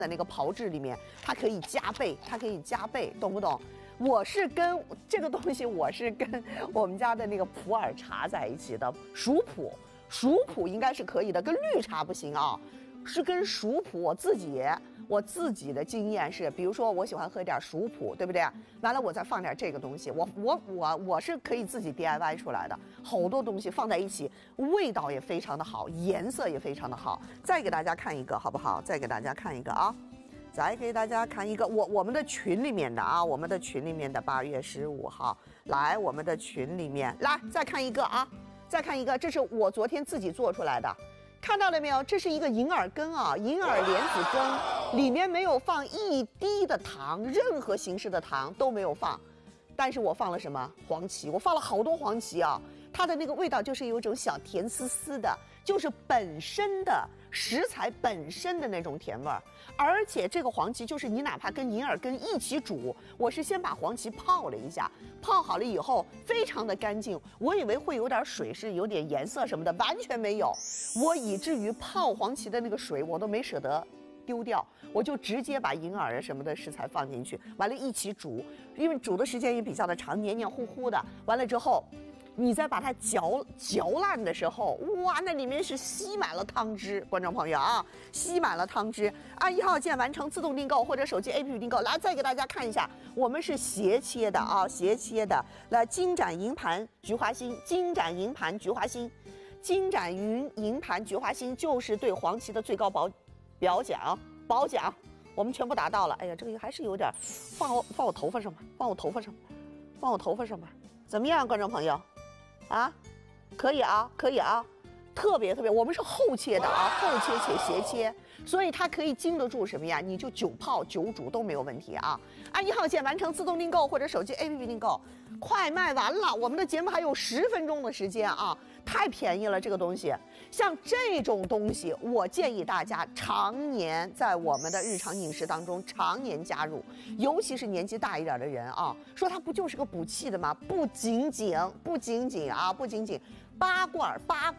的那个炮制里面，它可以加倍，它可以加倍，懂不懂？我是跟这个东西，我是跟我们家的那个普洱茶在一起的，熟普应该是可以的，跟绿茶不行啊，是跟熟普我自己的经验是，比如说我喜欢喝点熟普，对不对？完了我再放点这个东西，我是可以自己 DIY 出来的，好多东西放在一起，味道也非常的好，颜色也非常的好。再给大家看一个好不好？再给大家看一个啊，再给大家看一个我们的群里面的啊，我们的群里面的8月15号，来我们的群里面来再看一个啊，再看一个，这是我昨天自己做出来的。看到了没有？这是一个银耳羹啊，银耳莲子羹，里面没有放一滴的糖，任何形式的糖都没有放，但是我放了什么？黄芪，我放了好多黄芪啊，它的那个味道就是有一种小甜丝丝的，就是本身的食材本身的那种甜味儿，而且这个黄芪就是你哪怕跟银耳羹一起煮，我是先把黄芪泡了一下，泡好了以后非常的干净，我以为会有点水，是有点颜色什么的，完全没有，我以至于泡黄芪的那个水我都没舍得丢掉，我就直接把银耳啊什么的食材放进去，完了一起煮，因为煮的时间也比较的长，黏黏糊糊的，完了之后你再把它嚼烂的时候，哇，那里面是吸满了汤汁，观众朋友啊，吸满了汤汁。按1号键完成自动订购或者手机 APP 订购。来，再给大家看一下，我们是斜切的啊，斜切的。来，金盏银盘菊花心，金盏银盘菊花心，金盏银盘菊花心就是对黄芪的最高褒奖。我们全部达到了。哎呀，这个还是有点，放我头发上吧，放我头发上吧，怎么样，观众朋友？啊，可以啊，特别，我们是后切的啊，后切且斜切，所以它可以经得住什么呀？你就久泡久煮都没有问题啊。按1号键完成自动订购或者手机 APP 订购，快卖完了，我们的节目还有10分钟的时间啊，太便宜了这个东西。像这种东西，我建议大家常年在我们的日常饮食当中常年加入，尤其是年纪大一点的人啊，说它不就是个补气的吗？不仅仅啊，不仅仅，8罐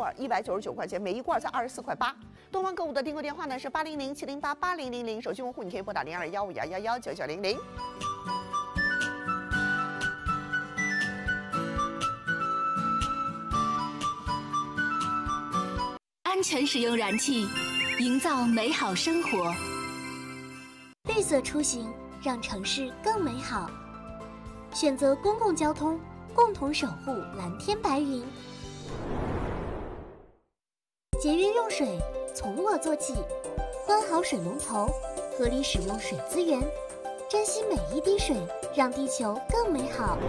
199块钱，每一罐才24块8。东方购物的订购电话呢是800-708-8000，手机用户你可以拨打0215119900。 安全使用燃气，营造美好生活。 绿色出行，让城市更美好。选择公共交通，共同守护蓝天白云。节约用水，从我做起。关好水龙头，合理使用水资源，珍惜每一滴水，让地球更美好。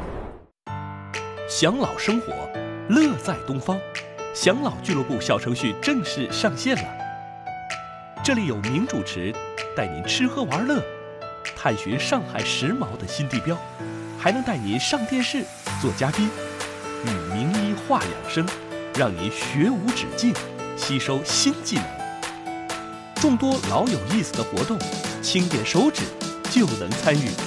享老生活，乐在东方。享老俱乐部小程序正式上线了，这里有名主持带您吃喝玩乐，探寻上海时髦的新地标，还能带您上电视做嘉宾，与名医话养生，让您学无止境，吸收新技能。众多老有意思的活动，轻点手指就能参与，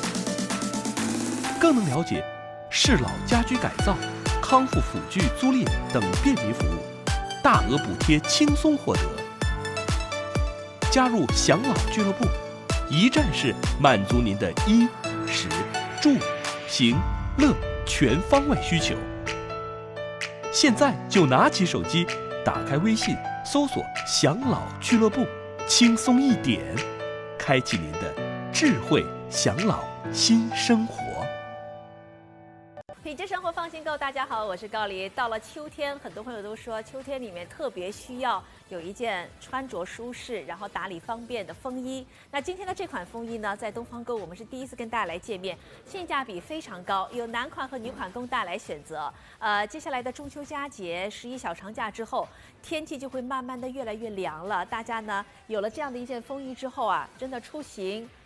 更能了解适老家居改造、康复辅具租赁等便民服务，大额补贴轻松获得。加入享老俱乐部，一站式满足您的衣、食、住、行、乐全方位需求。现在就拿起手机，打开微信，搜索“享老俱乐部”，轻松一点，开启您的智慧享老新生活。 品质生活放心购，大家好，我是高黎。到了秋天，很多朋友都说秋天里面特别需要有一件穿着舒适，然后打理方便的风衣。那今天的这款风衣呢，在东方购我们是第一次跟大家来见面，性价比非常高，有男款和女款供大家来选择。接下来的中秋佳节、11小长假之后，天气就会慢慢的越来越凉了。大家呢有了这样的一件风衣之后啊，真的出行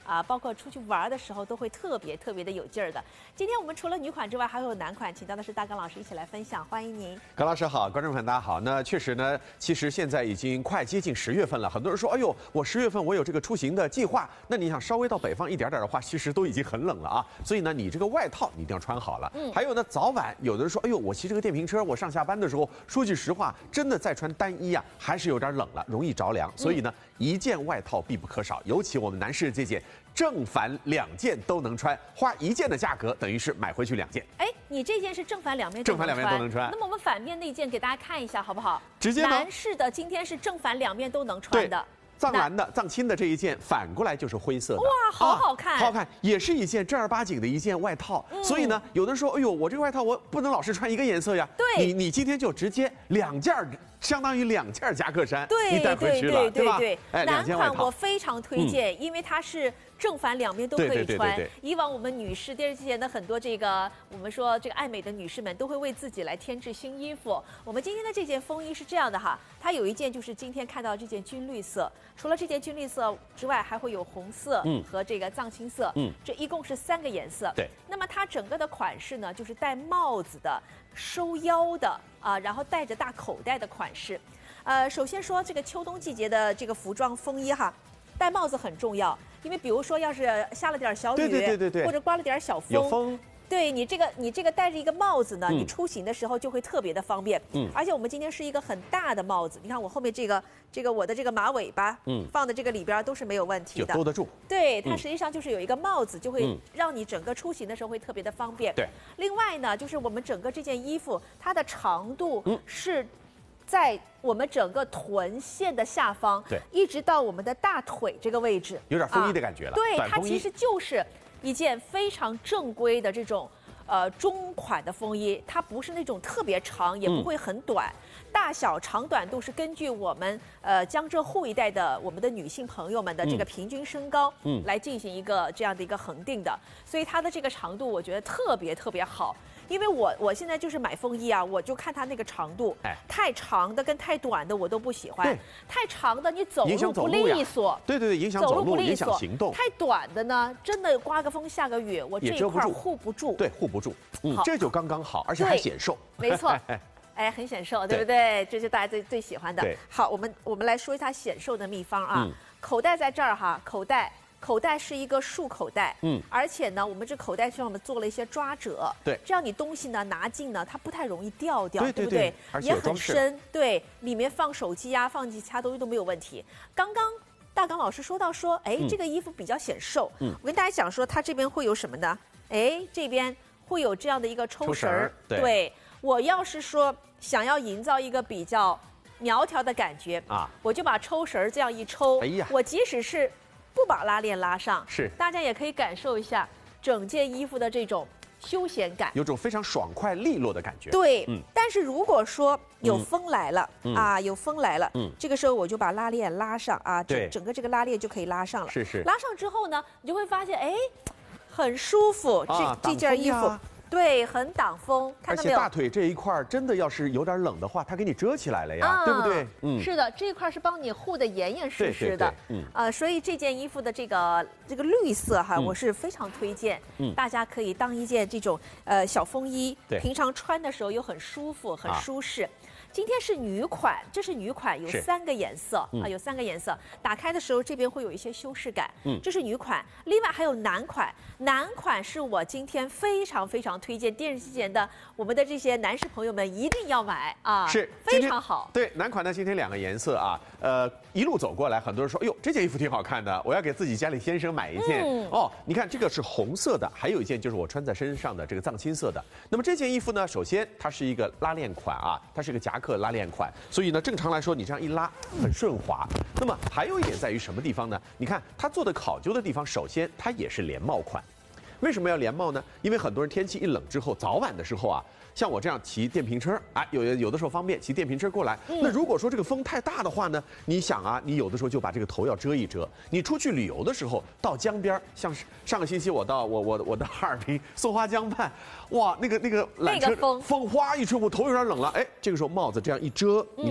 啊，包括出去玩的时候都会特别的有劲儿的。今天我们除了女款之外，还有男款，请到的是大刚老师一起来分享，欢迎您。 高老师好，观众朋友大家好。那确实呢，其实现在已经快接近10月份了，很多人说，哎呦，我10月份我有这个出行的计划。那你想稍微到北方一点的话，其实都已经很冷了啊。所以呢，你这个外套你一定要穿好了。还有呢，早晚有的人说，哎呦，我骑这个电瓶车，我上下班的时候，说句实话，真的再穿单衣啊，还是有点冷了，容易着凉。所以呢，一件外套必不可少，尤其我们男士这件。正反2件都能穿，花1件的价格等于是买回去2件。 哎，你这件是正反两面都能穿。 那么我们反面那件给大家看一下好不好？ 直接男士的今天是正反2面都能穿的。 藏蓝的、藏青的这一件反过来就是灰色的， 哇，好好看， 好看，也是一件正儿八经的一件外套。所以呢，有的人说，哎呦，我这个外套我不能老是穿一个颜色呀。 对， 你今天就直接2件，相当于2件夹克衫，你带回去了，对吧？ 哎，男款我非常推荐，因为它是正反2面都可以穿。以往我们女士电视机前的很多这个我们说这个爱美的女士们都会为自己来添置新衣服。我们今天的这件风衣是这样的哈，它有一件就是今天看到这件军绿色，除了这件军绿色之外，还会有红色和这个藏青色，这一共是3个颜色。 对， 那么它整个的款式呢，就是戴帽子的、收腰的啊，然后带着大口袋的款式。首先说这个秋冬季节的这个服装风衣哈，戴帽子很重要，因为比如说要是下了点小雨， 对， 或者刮了点小风， 有风。 对你这个戴着一个帽子呢，你出行的时候就会特别的方便。而且我们今天是一个很大的帽子，你看我后面这个我的这个马尾巴，放的这个里边都是没有问题的， 就兜得住。 对，它实际上就是有一个帽子，就会让你整个出行的时候会特别的方便。 对。 另外呢，就是我们整个这件衣服，它的长度是在我们整个臀线的下方， 对， 一直到我们的大腿这个位置， 有点风衣的感觉了。 对，它其实就是一件非常正规的这种中款的风衣，它不是那种特别长，也不会很短，大小长短度是根据我们江浙沪一带的我们的女性朋友们的这个平均身高来进行一个这样的一个恒定的，所以它的这个长度我觉得特别好。因为我现在就是买风衣啊，我就看它那个长度，太长的跟太短的我都不喜欢。太长的你走路不利索， 对，影响走路，影响行动。 太短的呢，真的刮个风下个雨，我这一块护不住。 对，护不住。这就刚刚好，而且还显瘦。 没错，哎，很显瘦，对不对？这是大家最喜欢的。好，我们来说一下显瘦的秘方啊。口袋在这儿哈，口袋是一个束口袋，而且呢，我们这口袋上面做了一些抓褶， 对， 这样你东西呢拿进呢，它不太容易掉，对不对？ 也很深，对，里面放手机啊，放其他东西都没有问题。刚刚大刚老师说到说，哎，这个衣服比较显瘦，我跟大家讲说，它这边会有什么呢？哎，这边会有这样的一个抽绳儿，对，我要是说想要营造一个比较苗条的感觉啊，我就把抽绳儿这样一抽，哎呀，我即使是不把拉链拉上， 是大家也可以感受一下整件衣服的这种休闲感， 有种非常爽快利落的感觉。 对，但是如果说有风来了啊，有风来了，这个时候我就把拉链拉上啊，整个这个拉链就可以拉上了。 是， 拉上之后呢，你就会发现，哎，很舒服，这件衣服。对，很挡风，看到没有？ 而且大腿这一块真的要是有点冷的话，它给你遮起来了呀，对不对？ 是的，这一块是帮你护得严严实实的。所以这件衣服的这个绿色哈，我是非常推荐，大家可以当一件这种小风衣，平常穿的时候又很舒服、很舒适。今天是女款，这是女款，有3个颜色啊，有3个颜色。打开的时候这边会有一些修饰感，这是女款。另外还有男款，男款是我今天非常推荐电视机前的我们的这些男士朋友们一定要买啊， 是非常好。 对，男款呢今天2个颜色啊，一路走过来，很多人说，哎呦，这件衣服挺好看的，我要给自己家里先生买一件。哦，你看这个是红色的，还有一件就是我穿在身上的这个藏青色的。那么这件衣服呢，首先它是一个拉链款啊，它是一个夹克拉链款，所以呢，正常来说你这样一拉很顺滑。那么还有一点在于什么地方呢？你看它做的考究的地方，首先它也是连帽款。为什么要连帽呢？因为很多人天气一冷之后，早晚的时候啊，像我这样骑电瓶车啊，有的时候方便骑电瓶车过来。那如果说这个风太大的话呢，你想啊，你有的时候就把这个头要遮一遮。你出去旅游的时候，到江边，像上个星期我到我的哈尔滨松花江畔，哇，那个缆车风哗一吹，我头有点冷了。哎，这个时候帽子这样一遮，你看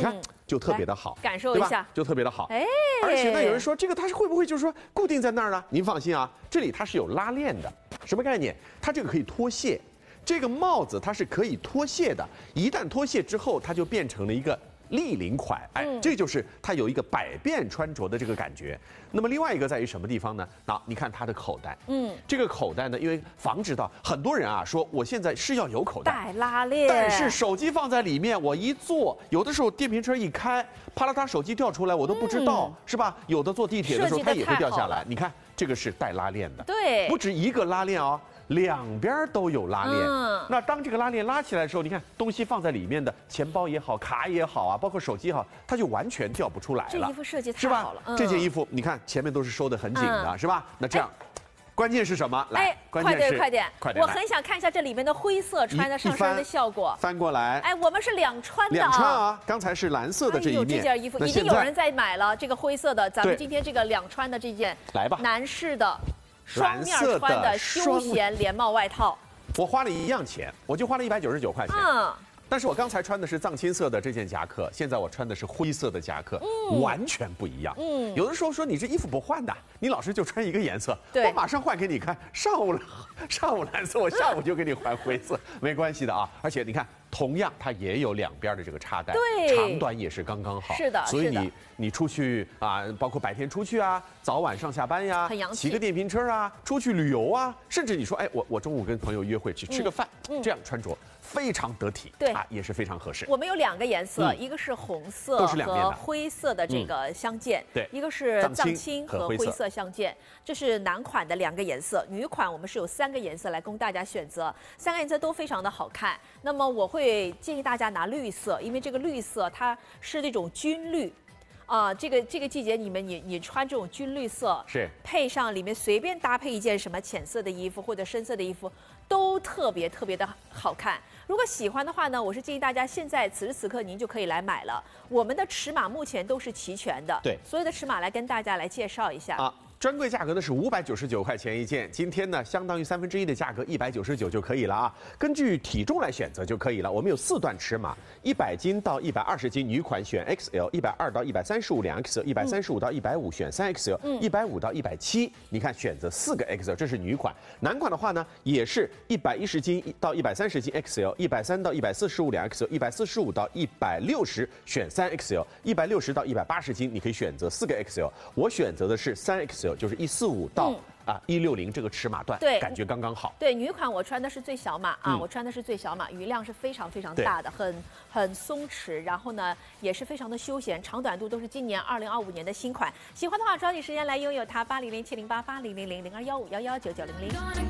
就特别的好， 感受一下， 就特别的好。 哎， 而且呢，有人说这个它是会不会就是说固定在那儿呢？您放心啊，这里它是有拉链的，什么概念？它这个可以脱卸，这个帽子它是可以脱卸的，一旦脱卸之后，它就变成了一个立领款，哎，这就是它有一个百变穿着的这个感觉。那么另外一个在于什么地方呢？那你看它的口袋，这个口袋呢，因为防止到很多人啊说我现在是要有口袋， 带拉链， 但是手机放在里面，我一坐，有的时候电瓶车一开，啪啦嗒手机掉出来，我都不知道，是吧？有的坐地铁的时候它也会掉下来。你看这个是带拉链的， 对， 不止一个拉链哦。两边都有拉链，那当这个拉链拉起来的时候，你看东西放在里面的钱包也好，卡也好啊，包括手机也好，它就完全掉不出来了。 这衣服设计太好了， 这件衣服你看前面都是收得很紧的，是吧？那这样，关键是什么？来，关键是快点，我很想看一下这里面的灰色穿在上身的效果。 翻过来， 哎，我们是两穿的， 两穿啊！刚才是蓝色的这一面， 这件衣服已经有人在买了，这个灰色的，咱们今天这个两穿的这件， 来吧， 男士的。双面穿的休闲连帽外套， 我花了一样钱，我就花了199块钱。但是我刚才穿的是藏青色的这件夹克，现在我穿的是灰色的夹克，完全不一样。有的时候说你这衣服不换的，你老是就穿一个颜色，我马上换给你看。上午蓝色，我下午就给你换灰色，没关系的啊。而且你看，同样它也有两边的这个插带， 对， 长短也是刚刚好。 是的， 所以你出去啊，包括白天出去啊，早晚上下班呀，骑个电瓶车啊，出去旅游啊，甚至你说哎，我中午跟朋友约会去吃个饭，这样穿着非常得体， 对啊，也是非常合适。 我们有两个颜色，一个是红色和灰色的这个相间， 对， 一个是藏青和灰色相间。这是男款的两个颜色，女款我们是有3个颜色来供大家选择，3个颜色都非常的好看。那么我会建议大家拿绿色，因为这个绿色它是那种军绿。这个季节你穿这种军绿色， 是配上里面随便搭配一件什么浅色的衣服或者深色的衣服，都特别的好看。如果喜欢的话呢，我是建议大家现在此时此刻您就可以来买了。我们的尺码目前都是齐全的， 对， 所有的尺码来跟大家来介绍一下啊。专柜价格呢是599块钱一件，今天呢相当于1/3的价格199就可以了啊。根据体重来选择就可以了。我们有4段尺码，100斤到120斤女款选 XL，120到135两 XL，135到150选3XL，150到170，你看选择4个 XL， 这是女款。男款的话呢也是110斤到130斤 XL，130到145两 XL，145到160选3XL，160到180斤你可以选择4个 XL， 我选择的是3XL。就是145到160这个尺码段， 对， 感觉刚刚好。 对，女款我穿的是最小码啊，我穿的是最小码，余量是非常大的，很松弛，然后呢也是非常的休闲，长短度都是今年2025年的新款。喜欢的话，抓紧时间来拥有它，80070880000215119900。